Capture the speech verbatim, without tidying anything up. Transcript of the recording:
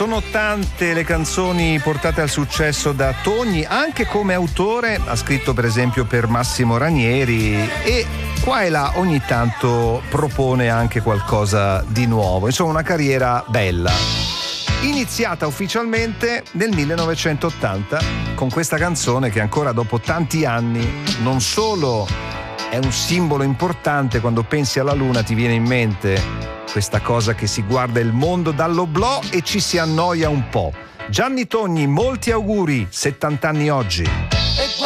Sono tante le canzoni portate al successo da Togni, anche come autore ha scritto per esempio per Massimo Ranieri e qua e là ogni tanto propone anche qualcosa di nuovo, insomma una carriera bella. Iniziata ufficialmente nel millenovecentottanta con questa canzone che ancora dopo tanti anni non solo è un simbolo importante, quando pensi alla luna ti viene in mente questa cosa che si guarda il mondo dall'oblò e ci si annoia un po'. Gianni Togni, molti auguri, settanta anni oggi.